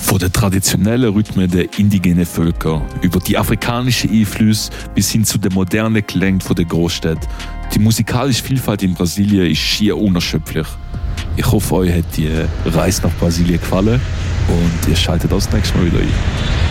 Von den traditionellen Rhythmen der indigenen Völker über die afrikanischen Einflüsse bis hin zu den modernen Klängen der Großstädte. Die musikalische Vielfalt in Brasilien ist schier unerschöpflich. Ich hoffe, euch hat die Reise nach Brasilien gefallen und ihr schaltet das nächste Mal wieder ein.